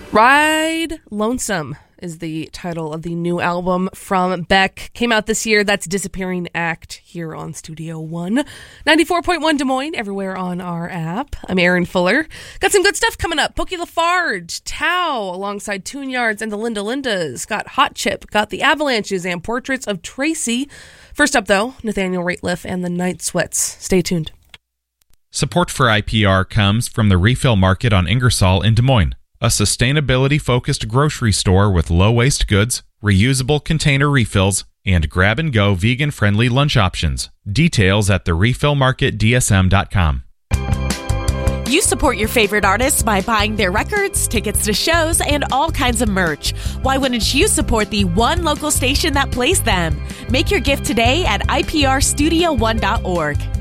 Ride Lonesome is the title of the new album from Beck. Came out this year. That's Disappearing Act here on Studio One. 94.1 Des Moines, everywhere on our app. I'm Aaron Fuller. Got some good stuff coming up. Pokey Lafarge, Tao, alongside Tune Yards and the Linda Lindas. Got Hot Chip, got the Avalanches, and Portraits of Tracy. First up, though, Nathaniel Rateliff and the Night Sweats. Stay tuned. Support for IPR comes from the Refill Market on Ingersoll in Des Moines, a sustainability-focused grocery store with low-waste goods, reusable container refills, and grab-and-go vegan-friendly lunch options. Details at therefillmarketdsm.com. You support your favorite artists by buying their records, tickets to shows, and all kinds of merch. Why wouldn't you support the one local station that plays them? Make your gift today at iprstudio1.org.